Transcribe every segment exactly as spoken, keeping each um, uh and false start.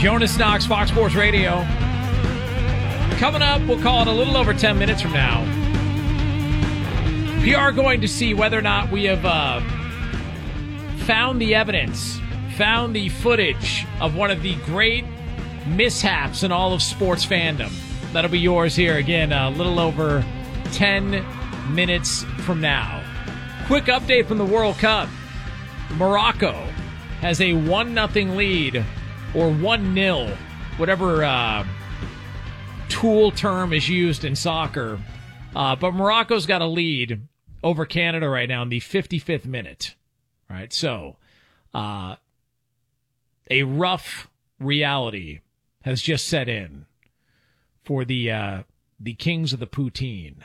Jonas Knox, Fox Sports Radio. Coming up, we'll call it a little over ten minutes from now. We are going to see whether or not we have uh, found the evidence, found the footage of one of the great mishaps in all of sports fandom. That'll be yours here again a little over ten minutes from now. Quick update from the World Cup. Morocco has a one nothing lead, or one nil, whatever uh, tool term is used in soccer. Uh, but Morocco's got a lead over Canada right now in the fifty-fifth minute. All right, so uh, a rough reality has just set in for the uh, the Kings of the Poutine,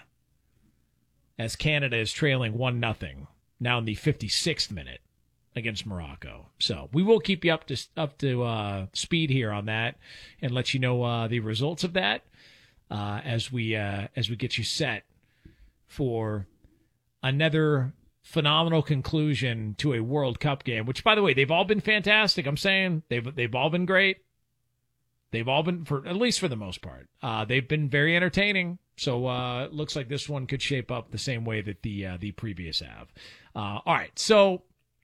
as Canada is trailing one nothing now in the fifty-sixth minute against Morocco. So we will keep you up to up to uh, speed here on that and let you know uh, the results of that uh, as we uh, as we get you set for another phenomenal conclusion to a World Cup game. Which, by the way, they've all been fantastic. I'm saying they've they've all been great. They've all been, for at least for the most part, uh, they've been very entertaining. So uh, it looks like this one could shape up the same way that the uh, the previous have. Uh, all right, so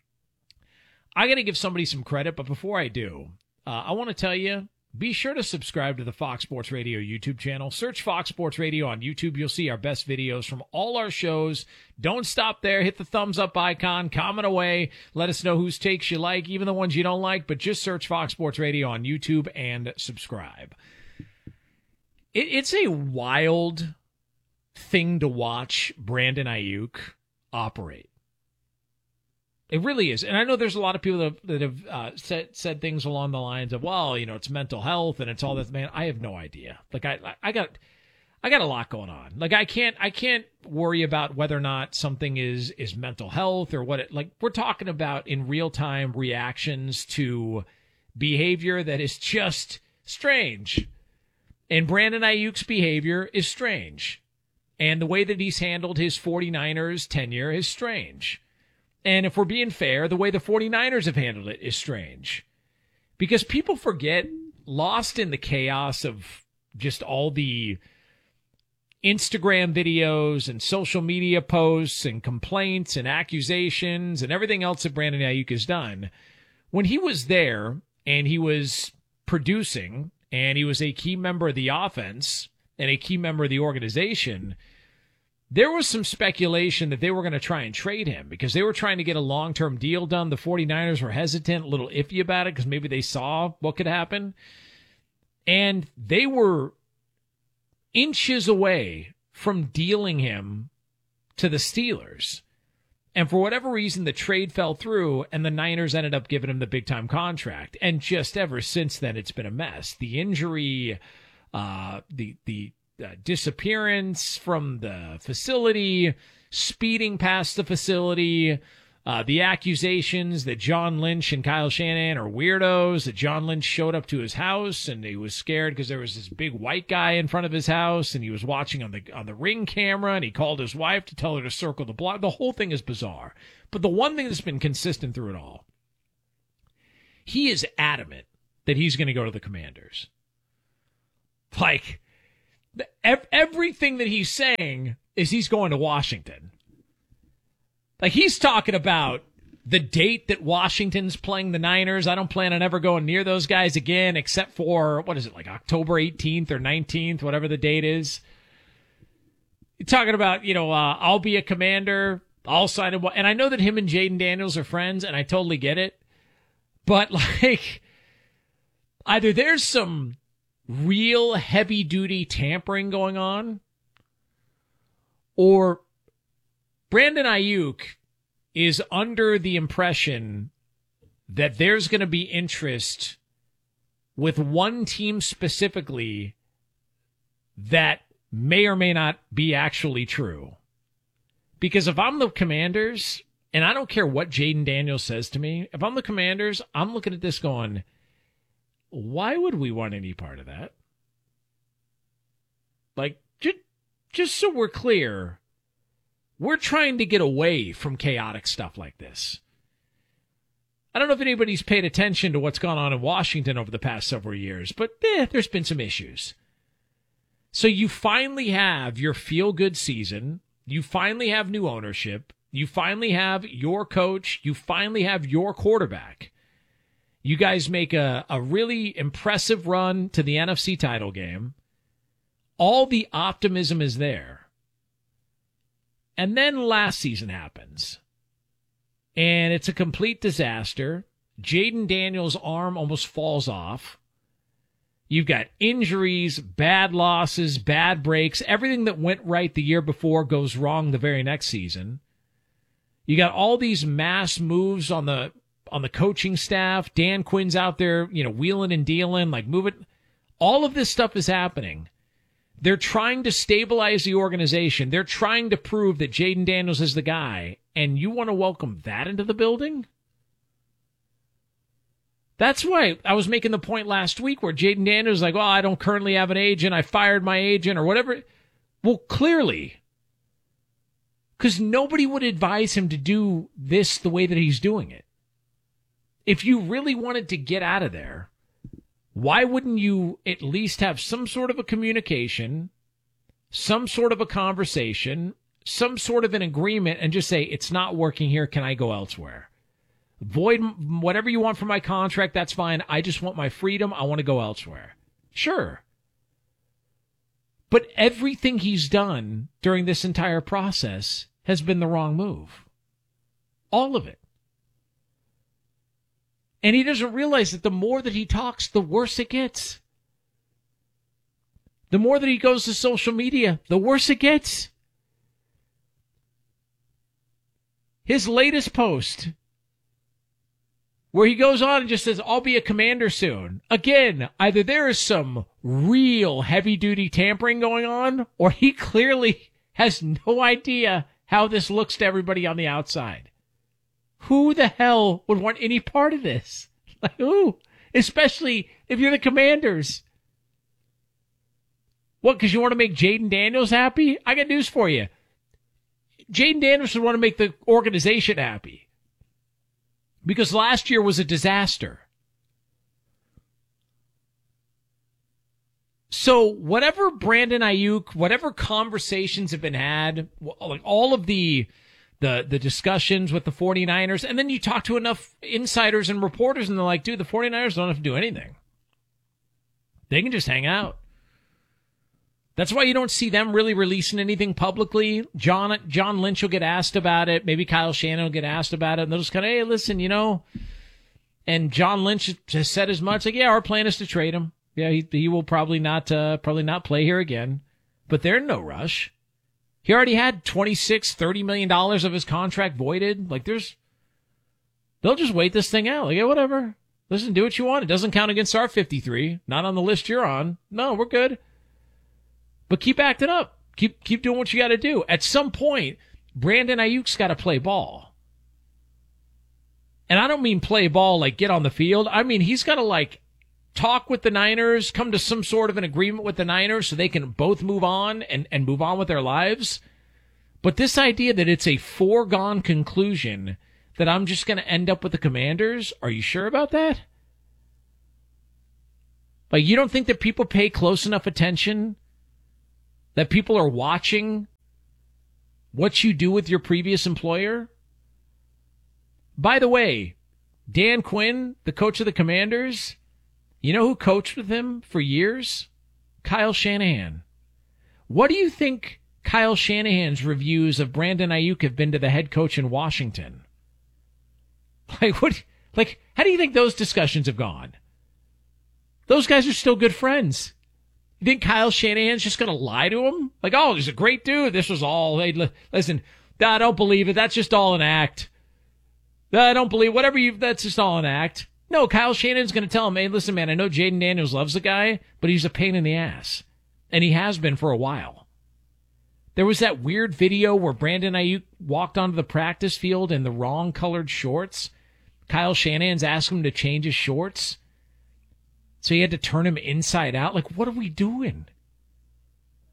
I got to give somebody some credit, but before I do, uh, I want to tell you, be sure to subscribe to the Fox Sports Radio YouTube channel. Search Fox Sports Radio on YouTube. You'll see our best videos from all our shows. Don't stop there. Hit the thumbs up icon. Comment away. Let us know whose takes you like, even the ones you don't like, but just search Fox Sports Radio on YouTube and subscribe. It, it's a wild thing to watch Brandon Ayuk operate. It really is. And I know there's a lot of people that have, that have uh, said, said things along the lines of, well, you know, it's mental health and it's all this. Man, I have no idea. Like, I, I got, I got a lot going on. Like, I can't, I can't worry about whether or not something is, is mental health or what it, like, we're talking about in real time reactions to behavior that is just strange. And Brandon Ayuk's behavior is strange. And the way that he's handled his 49ers tenure is strange. And if we're being fair, the way the 49ers have handled it is strange. Because people forget, lost in the chaos of just all the Instagram videos and social media posts and complaints and accusations and everything else that Brandon Ayuk has done, when he was there and he was producing and he was a key member of the offense and a key member of the organization, there was some speculation that they were going to try and trade him because they were trying to get a long-term deal done. The 49ers were hesitant, a little iffy about it because maybe they saw what could happen. And they were inches away from dealing him to the Steelers. And for whatever reason, the trade fell through, and the Niners ended up giving him the big-time contract. And just ever since then, it's been a mess. The injury, uh, the the... Uh, disappearance from the facility, speeding past the facility, uh, the accusations that John Lynch and Kyle Shanahan are weirdos, that John Lynch showed up to his house and he was scared because there was this big white guy in front of his house and he was watching on the on the Ring camera and he called his wife to tell her to circle the block. The whole thing is bizarre. But the one thing that's been consistent through it all, he is adamant that he's going to go to the Commanders. Like, everything that he's saying is he's going to Washington. Like, he's talking about the date that Washington's playing the Niners. I don't plan on ever going near those guys again, except for, what is it, like October eighteenth or nineteenth, whatever the date is. You're talking about, you know, uh, I'll be a Commander, I'll sign him. And I know that him and Jaden Daniels are friends, and I totally get it. But, like, either there's some real heavy-duty tampering going on, or Brandon Ayuk is under the impression that there's going to be interest with one team specifically that may or may not be actually true. Because if I'm the Commanders, and I don't care what Jaden Daniels says to me, if I'm the Commanders, I'm looking at this going, why would we want any part of that? Like, just, just so we're clear, we're trying to get away from chaotic stuff like this. I don't know if anybody's paid attention to what's gone on in Washington over the past several years, but eh, there's been some issues. So you finally have your feel-good season. You finally have new ownership. You finally have your coach. You finally have your quarterback. You guys make a, a really impressive run to the N F C title game. All the optimism is there. And then last season happens. And it's a complete disaster. Jaden Daniels' arm almost falls off. You've got injuries, bad losses, bad breaks. Everything that went right the year before goes wrong the very next season. You got all these mass moves on the on the coaching staff. Dan Quinn's out there, you know, wheeling and dealing, like moving. All of this stuff is happening. They're trying to stabilize the organization. They're trying to prove that Jaden Daniels is the guy. And you want to welcome that into the building? That's why I was making the point last week where Jaden Daniels was like, well, I don't currently have an agent. I fired my agent or whatever. Well, clearly. Because nobody would advise him to do this the way that he's doing it. If you really wanted to get out of there, why wouldn't you at least have some sort of a communication, some sort of a conversation, some sort of an agreement, and just say, it's not working here. Can I go elsewhere? Void whatever you want from my contract. That's fine. I just want my freedom. I want to go elsewhere. Sure. But everything he's done during this entire process has been the wrong move. All of it. And he doesn't realize that the more that he talks, the worse it gets. The more that he goes to social media, the worse it gets. His latest post, where he goes on and just says, I'll be a commander soon. Again, either there is some real heavy-duty tampering going on, or he clearly has no idea how this looks to everybody on the outside. Who the hell would want any part of this? Like, who? Especially if you're the Commanders. What, because you want to make Jaden Daniels happy? I got news for you. Jaden Daniels would want to make the organization happy. Because last year was a disaster. So whatever Brandon Ayuk, whatever conversations have been had, like all of the the the discussions with the 49ers, and then you talk to enough insiders and reporters, and they're like, dude, the 49ers don't have to do anything. They can just hang out. That's why you don't see them really releasing anything publicly. John John Lynch will get asked about it. Maybe Kyle Shanahan will get asked about it. And they'll just kind of, hey, listen, you know. And John Lynch has said as much. Like, yeah, our plan is to trade him. Yeah, he he will probably not uh, probably not play here again. But they're in no rush. He already had twenty-six, thirty million dollars of his contract voided. Like, there's, they'll just wait this thing out. Like, yeah, whatever. Listen, do what you want. It doesn't count against our fifty-three. Not on the list you're on. No, we're good. But keep acting up. Keep keep doing what you got to do. At some point, Brandon Ayuk's got to play ball. And I don't mean play ball like get on the field. I mean he's got to like talk with the Niners, come to some sort of an agreement with the Niners so they can both move on and, and move on with their lives. But this idea that it's a foregone conclusion that I'm just going to end up with the Commanders, are you sure about that? Like, you don't think that people pay close enough attention? That people are watching what you do with your previous employer? By the way, Dan Quinn, the coach of the Commanders, you know who coached with him for years? Kyle Shanahan. What do you think Kyle Shanahan's reviews of Brandon Ayuk have been to the head coach in Washington? Like, what? Like, how do you think those discussions have gone? Those guys are still good friends. You think Kyle Shanahan's just going to lie to him? Like, oh, he's a great dude. This was all, hey, listen, I don't believe it. That's just all an act. I don't believe, whatever you, that's just all an act. No, Kyle Shanahan's going to tell him, hey, listen, man, I know Jaden Daniels loves the guy, but he's a pain in the ass. And he has been for a while. There was that weird video where Brandon Ayuk walked onto the practice field in the wrong colored shorts. Kyle Shanahan's asked him to change his shorts. So he had to turn him inside out. Like, what are we doing?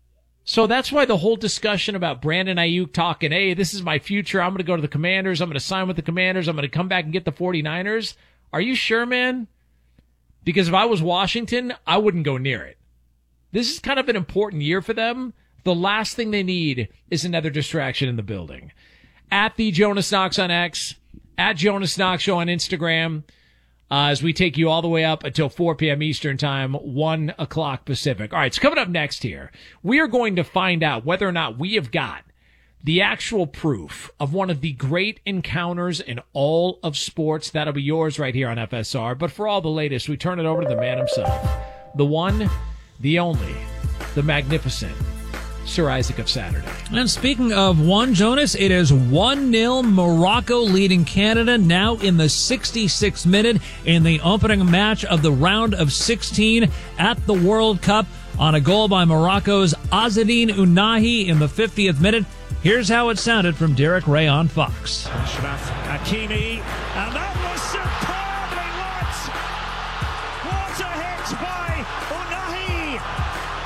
So that's why the whole discussion about Brandon Ayuk talking, hey, this is my future. I'm going to go to the Commanders. I'm going to sign with the Commanders. I'm going to come back and get the 49ers. Are you sure, man? Because if I was Washington, I wouldn't go near it. This is kind of an important year for them. The last thing they need is another distraction in the building. At the Jonas Knox on X, at Jonas Knox Show on Instagram, uh, as we take you all the way up until four p.m. Eastern Time, one o'clock Pacific. All right, so coming up next here, we are going to find out whether or not we have got the actual proof of one of the great encounters in all of sports. That'll be yours right here on F S R. But for all the latest, we turn it over to the man himself, the one, the only, the magnificent Sir Isaac of Saturday. And speaking of one, Jonas, it is one nil Morocco leading Canada now in the sixty-sixth minute in the opening match of the round of sixteen at the World Cup on a goal by Morocco's Azzedine Ounahi in the fiftieth minute. Here's how it sounded from Derek Ray on Fox. Ashraf Hakimi, and that was superbly what? What a hit by Ounahi!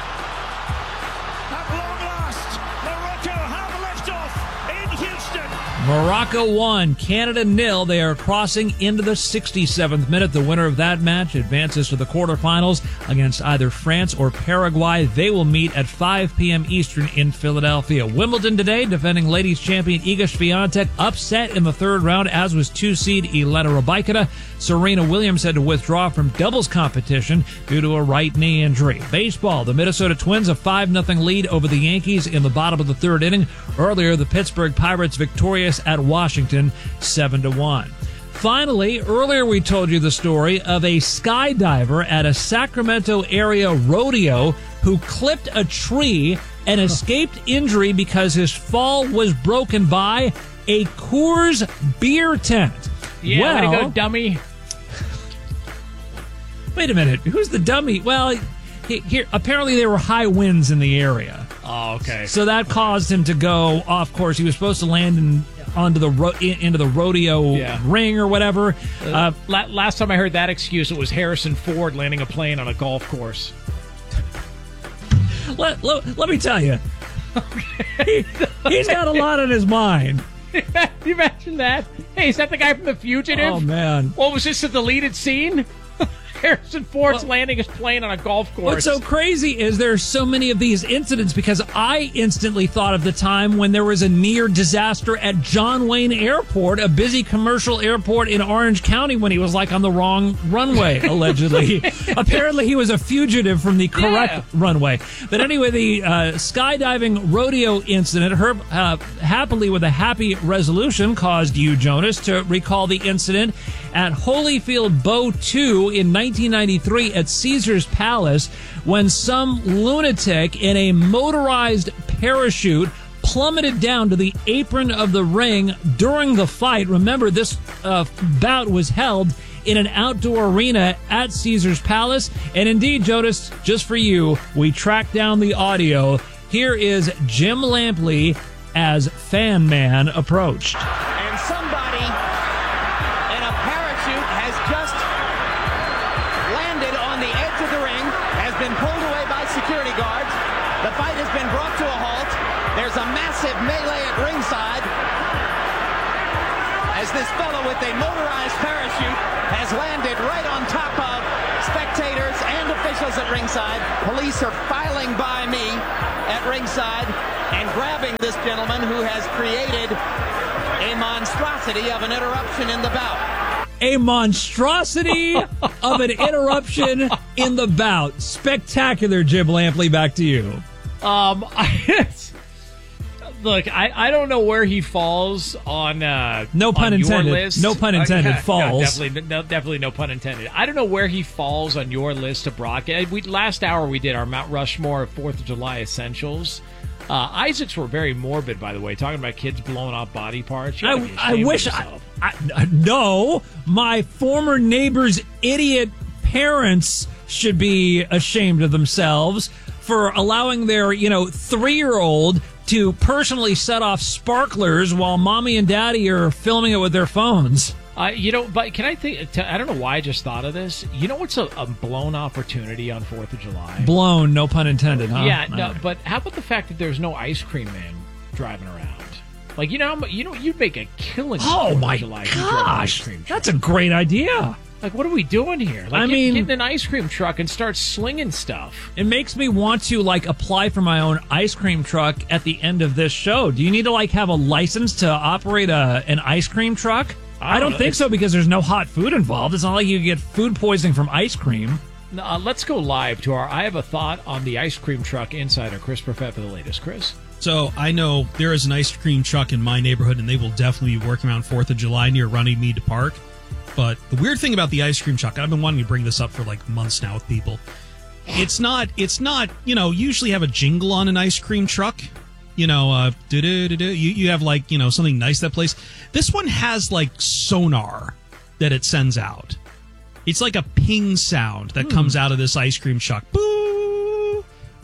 At long last, Morocco have liftoff in Houston. Morocco won, Canada nil. They are crossing into the sixty-seventh minute. The winner of that match advances to the quarterfinals against either France or Paraguay. They will meet at five p.m. Eastern in Philadelphia. Wimbledon today, defending ladies champion Iga Swiatek upset in the third round, as was two-seed Elena Rybakina. Serena Williams had to withdraw from doubles competition due to a right knee injury. Baseball, the Minnesota Twins a five nothing lead over the Yankees in the bottom of the third inning. Earlier, the Pittsburgh Pirates victorious at Washington seven to one. Finally, earlier we told you the story of a skydiver at a Sacramento area rodeo who clipped a tree and escaped injury because his fall was broken by a Coors beer tent. Yeah, well, way to go, dummy. Wait a minute. Who's the dummy? Well, he, here apparently there were high winds in the area. Oh, okay. So that caused him to go off course. He was supposed to land in, onto the ro- in, into the rodeo yeah. ring or whatever. Uh, uh, la- last time I heard that excuse, it was Harrison Ford landing a plane on a golf course. let, let, let me tell you, he, he's got a lot on his mind. Can you imagine that? Hey, is that the guy from The Fugitive? Oh, man. What was this, a deleted scene? Harrison Ford's well, landing his plane on a golf course. What's so crazy is there's so many of these incidents because I instantly thought of the time when there was a near disaster at John Wayne Airport, a busy commercial airport in Orange County, when he was like on the wrong runway, allegedly. Apparently he was a fugitive from the correct yeah. runway. But anyway, the uh, skydiving rodeo incident, her, uh, happily with a happy resolution, caused you, Jonas, to recall the incident at Holyfield Bow two in nineteen ninety-three at Caesar's Palace when some lunatic in a motorized parachute plummeted down to the apron of the ring during the fight. Remember, this uh, bout was held in an outdoor arena at Caesar's Palace. And indeed, Jonas, just for you, we tracked down the audio. Here is Jim Lampley as Fan Man approached. And somebody in a parachute has just landed on the edge of the ring, has been pulled away by security guards. The fight has been brought to a halt. There's a massive melee at ringside as this fellow with a motorized parachute has landed right on top of spectators and officials at ringside. Police are filing by me at ringside and grabbing this gentleman who has created a monstrosity of an interruption in the bout. A monstrosity of an interruption in the bout. Spectacular, Jim Lampley. Back to you. Um, I, look, I, I don't know where he falls on uh, no pun on intended. Your list. No pun intended. Uh, yeah, falls. No, definitely, no, definitely no pun intended. I don't know where he falls on your list of broadcast. We last hour we did our Mount Rushmore of Fourth of July essentials. Uh, Isaac's were very morbid, by the way, talking about kids blowing off body parts. I, I wish I, I no, my former neighbor's idiot parents should be ashamed of themselves for allowing their, you know, three-year-old to personally set off sparklers while mommy and daddy are filming it with their phones. Uh, you know, but can I think? T- I don't know why I just thought of this. You know what's a, a blown opportunity on Fourth of July? Blown, no pun intended, huh? Yeah, no, but how about the fact that there's no ice cream man driving around? Like, you know, you know, you'd make a killing. Oh on my of July if you drove an ice gosh, cream truck. that's a great idea. Like, what are we doing here? Like, I get, mean- get in an ice cream truck and start slinging stuff. It makes me want to, like, apply for my own ice cream truck at the end of this show. Do you need to, like, have a license to operate a an ice cream truck? I don't know. think so, because there's no hot food involved. It's not like you get food poisoning from ice cream. Uh, let's go live to our I Have a Thought on the Ice Cream Truck insider, Chris Perfett, for the latest. Chris? So I know there is an ice cream truck in my neighborhood, and they will definitely be working around fourth of July near Runnymede Park. But the weird thing about the ice cream truck, I've been wanting to bring this up for like months now with people. It's not, it's not, you know, usually have a jingle on an ice cream truck. You know, uh, do-do-do-do. You, you have like, you know, something nice that plays. This one has like sonar that it sends out. It's like a ping sound that hmm. comes out of this ice cream truck. Boo!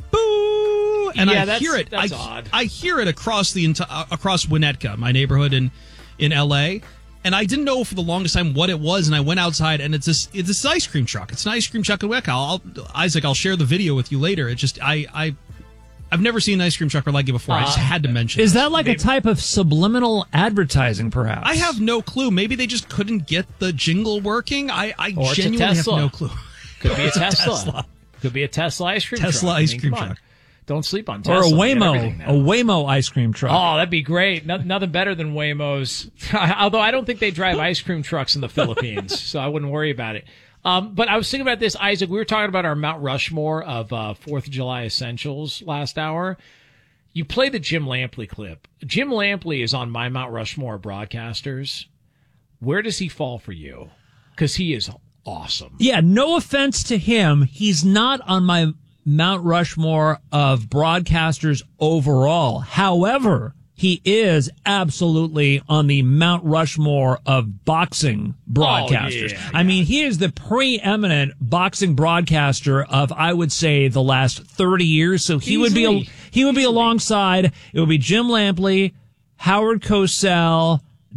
Boo! And yeah, I that's, hear it. That's I, odd. I hear it across the uh, across Winnetka, my neighborhood in, in L A. And I didn't know for the longest time what it was, and I went outside, and it's this it's this ice cream truck. It's an ice cream truck in Winnetka. I'll, Isaac, I'll share the video with you later. It just I I I've never seen an ice cream truck like it before. I just had to mention it. Is that like Maybe. a type of subliminal advertising, perhaps? I have no clue. Maybe they just couldn't get the jingle working. I, I or genuinely have no clue. Could be a Tesla. Tesla. Could be a Tesla ice cream Tesla truck. ice I mean, cream truck. On. Don't sleep on Tesla. Or a Waymo. A Waymo ice cream truck. Oh, that'd be great. No, nothing better than Waymos. Although I don't think they drive ice cream trucks in the Philippines, so I wouldn't worry about it. Um, but I was thinking about this, Isaac. We were talking about our Mount Rushmore of uh, fourth of July essentials last hour. You play the Jim Lampley clip. Jim Lampley is on my Mount Rushmore broadcasters. Where does he fall for you? Because he is awesome. Yeah, no offense to him. He's not on my Mount Rushmore of broadcasters overall. However, he is absolutely on the Mount Rushmore of boxing broadcasters. Oh, yeah, yeah. I mean, he is the preeminent boxing broadcaster of, I would say, the last thirty years. So he Easily. would be he would be alongside. It would be Jim Lampley, Howard Cosell,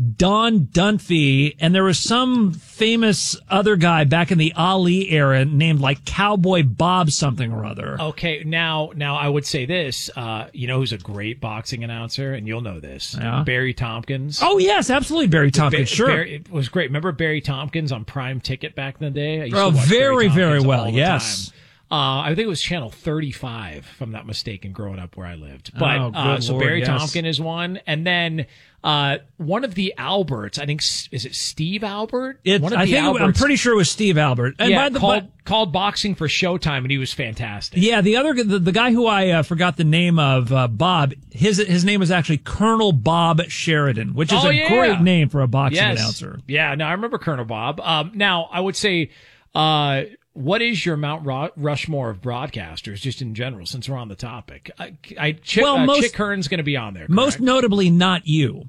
Don Dunphy, and there was some famous other guy back in the Ali era named like Cowboy Bob something or other. Okay, now now I would say this. Uh, you know who's a great boxing announcer, and you'll know this. Yeah. Barry Tompkins. Oh yes, absolutely, Barry Tompkins. Ba- sure, Barry, it was great. Remember Barry Tompkins on Prime Ticket back in the day? I used oh, to watch very Barry very well. all the Yes. time. Uh, I think it was channel thirty-five, if I'm not mistaken, growing up where I lived. But oh, uh, so Lord, Barry yes. Tompkins is one, and then uh, one of the Alberts. I think is it Steve Albert? It, one of I the think Alberts, I'm pretty sure it was Steve Albert. And yeah, by the, called but, called boxing for Showtime, and he was fantastic. yeah, the other the, the guy who I uh, forgot the name of, uh, Bob. His his name was actually Colonel Bob Sheridan, which is oh, a yeah. great name for a boxing yes. announcer. Yeah, no, I remember Colonel Bob. Um, now I would say. Uh, What is your Mount Rushmore of broadcasters, just in general, since we're on the topic? I, I Chick, well, uh, most, Chick Hearn's going to be on there. Correct? Most notably, not you.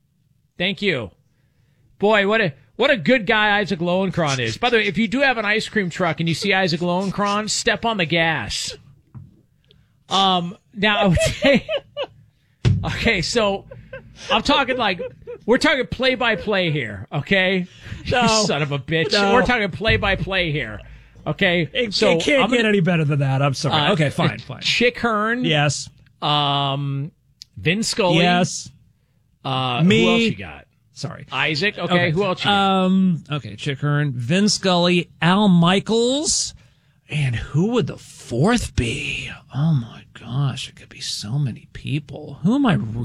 Thank you. Boy, what a what a good guy Isaac Lowenkron is. By the way, if you do have an ice cream truck and you see Isaac Lowenkron, step on the gas. Um, now I would say, okay, so I'm talking like we're talking play by play here, okay? No, you son of a bitch. No. We're talking play by play here. Okay, it, so it can't I'm get gonna, any better than that. I'm sorry. Uh, okay, fine, fine. Chick Hearn. Yes. Um, Vin Scully. Yes. Uh, Me. Who else you got? Sorry. Isaac. Okay. okay. Who else you got? Um. Okay. Chick Hearn, Vin Scully, Al Michaels, and who would the fourth be? Oh my gosh, it could be so many people. Who am I?